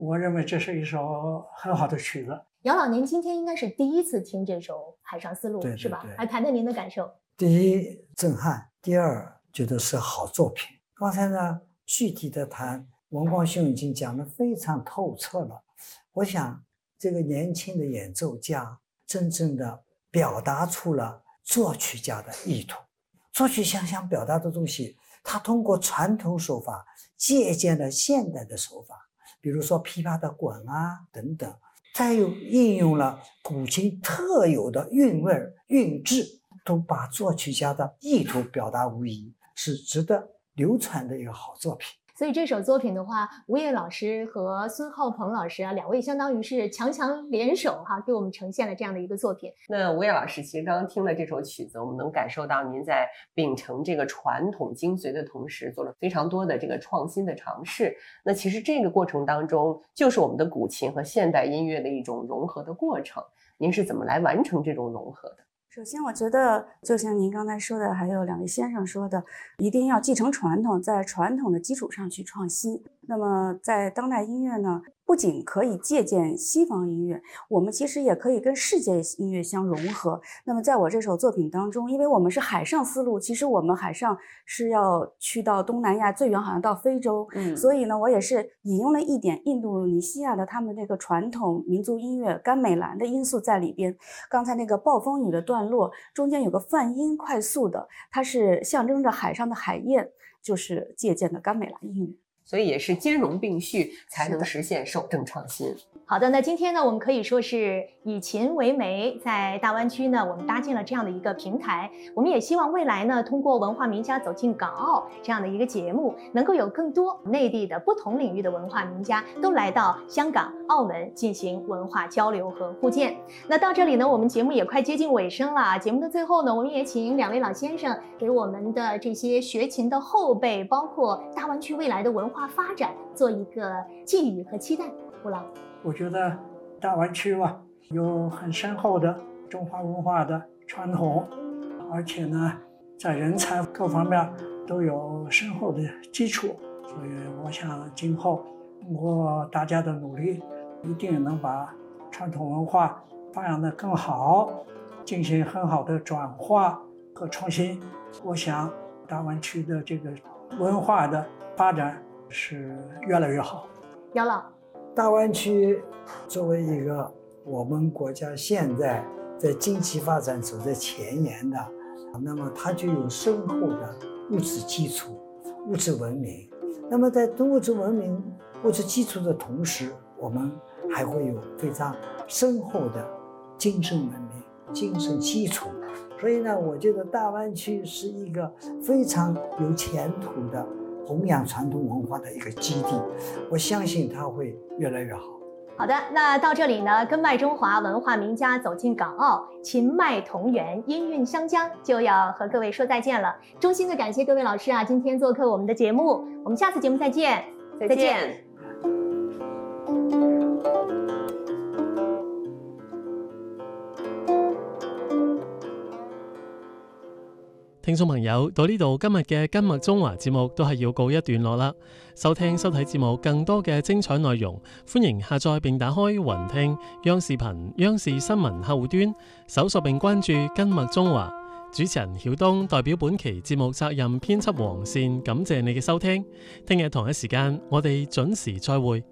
我认为这是一首很好的曲子。 姚老，您今天应该是第一次听这首《海上丝路》， 对， 是吧？来谈谈您的感受。 第一，震撼；第二，觉得是好作品。刚才呢，具体的谈，文光兄已经讲得非常透彻了。我想，这个年轻的演奏家真正的表达出了作曲家的意图。作曲家想表达的东西，他通过传统手法借鉴了现代的手法，比如说琵琶的滚啊等等，再又应用了古琴特有的韵味韵致，都把作曲家的意图表达无遗，是值得流传的一个好作品。 所以这首作品的话，吴越老师和孙浩鹏老师两位相当于是强强联手给我们呈现了这样的一个作品。 那吴越老师其实刚刚听了这首曲子，我们能感受到您在秉承这个传统精髓的同时，做了非常多的这个创新的尝试。那其实这个过程当中，就是我们的古琴和现代音乐的一种融合的过程。您是怎么来完成这种融合的？ 首先我觉得就像您刚才说的，还有两位先生说的，一定要继承传统，在传统的基础上去创新。那么在当代音乐呢，不仅可以借鉴西方音乐，我们其实也可以跟世界音乐相融合。那么在我这首作品当中，因为我们是海上丝路，其实我们海上是要去到东南亚，最远好像到非洲，所以呢，我也是引用了一点印度尼西亚的他们这个传统民族音乐甘美兰的因素在里边。刚才那个暴风雨的段落中间有个泛音快速的，它是象征着海上的海燕，就是借鉴的甘美兰音乐。 所以也是兼容并蓄，才能实现守正创新。 好的，那今天呢，我们可以说是以琴为媒，在大湾区呢，我们搭建了这样的一个平台。我们也希望未来呢，通过文化名家走进港澳这样的一个节目，能够有更多内地的不同领域的文化名家都来到香港、澳门进行文化交流和互鉴。那到这里呢，我们节目也快接近尾声了。节目的最后呢，我们也请两位老先生给我们的这些学琴的后辈，包括大湾区未来的文化发展做一个寄语和期待。吴老， 我觉得大湾区有很深厚的中华文化的传统，而且呢，在人才各方面都有深厚的基础，所以我想今后通过大家的努力，一定能把传统文化发扬得更好，进行很好的转化和创新。我想大湾区的这个文化的发展是越来越好。 姚老， 大湾区作为一个我们国家现在在经济发展走在前沿的，那么它就有深厚的物质基础、物质文明。那么在物质文明、物质基础的同时，我们还会有非常深厚的精神文明、精神基础。所以呢，我觉得大湾区是一个非常有前途的弘扬传统文化的一个基地，我相信它会越来越好。 好的，那到这里呢，根脉中华文化名家走进港澳，琴脉同源，音韵相将，就要和各位说再见了。衷心的感谢各位老师今天做客我们的节目，我们下次节目再见。 再见。 聽眾朋友，到呢度今日嘅根脈中華節目都係要告一段落啦。收聽收睇節目更多嘅精彩內容，歡迎下載並打開雲聽、央視頻、央視新聞客戶端，搜索並關注根脈中華。主持人曉東代表本期節目責任編輯黃善，感謝你嘅收聽。聽日同一時間，我哋準時再會。